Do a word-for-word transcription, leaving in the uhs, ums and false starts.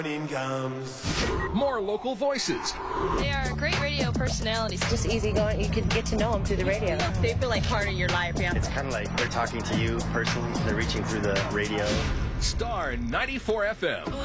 Comes. More local voices. They are great radio personalities. Just easygoing. You could get to know them through the radio. They feel like part of your life, yeah. It's kind of like they're talking to you personally. They're reaching through the radio. Star ninety-four F M.